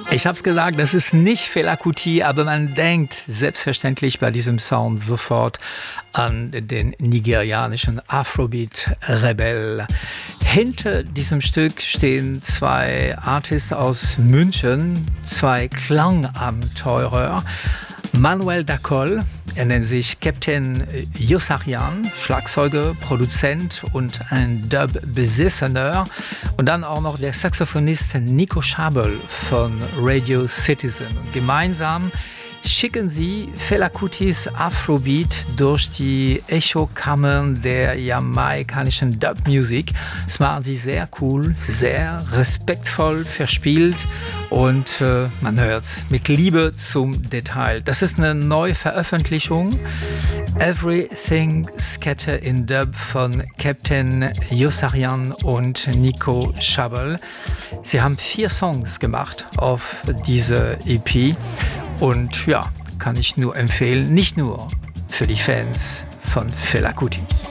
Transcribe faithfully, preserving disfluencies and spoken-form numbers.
Ich habe es gesagt, das ist nicht Fela Kuti, aber man denkt selbstverständlich bei diesem Sound sofort an den nigerianischen Afrobeat-Rebell. Hinter diesem Stück stehen zwei Artists aus München, zwei Klangabenteurer. Manuel Dacol, er nennt sich Captain Yossarian, Schlagzeuger, Produzent und ein Dub-Besessener. Und dann auch noch der Saxophonist Nico Schabel von Radio Citizen. Und gemeinsam schicken sie Fela Kutis Afrobeat durch die Echokammern der jamaikanischen Dub-Musik. Das machen sie sehr cool, sehr respektvoll verspielt und äh, man hört mit Liebe zum Detail. Das ist eine neue Veröffentlichung. Everything Scatter in Dub von Captain Yossarian und Nico Schabel. Sie haben vier Songs gemacht auf diese E P. Und ja, kann ich nur empfehlen, nicht nur für die Fans von Fela Kuti.